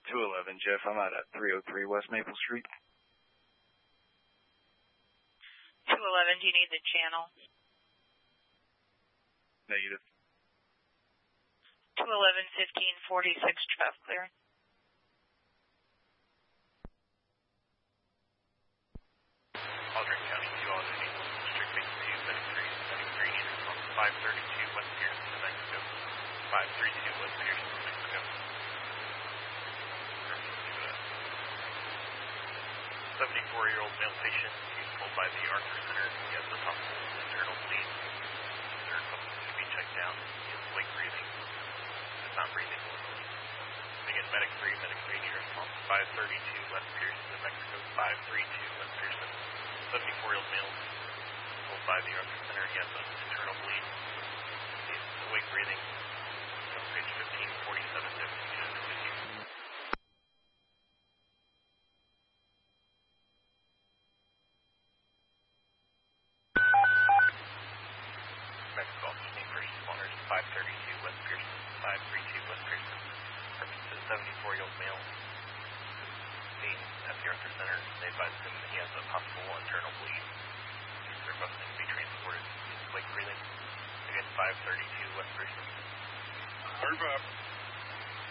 211, Jeff. I'm out at 303 West Maple Street. 211, do you need the channel? Negative. 211, 1546, traffic clear. Aldrin County, 2 Aldrin, District 273, 73 response 532 West Pearson, New Mexico. 532 West Pearson, New Mexico. 74-year-old male patient, he's told by the Arthur Center he has a possible internal bleed. They're to be checked down. He has weak breathing. Is not breathing normally. Again, medic 3 need response 532 West Pearson, New Mexico. 532 West Pearson. 74-year-old male told by the Arthur Center he has an internal bleed. He's awake breathing. Page 1547, deputy unit with you. Mexico office name first responders 532 West Pearson, 532 West Pearson. Reference to 74-year-old male seen at the Arthur Center. They advised him that he has a possible internal bleed. He's requesting to be transported. He's awake breathing. Again, 532 West Pearson. Move up.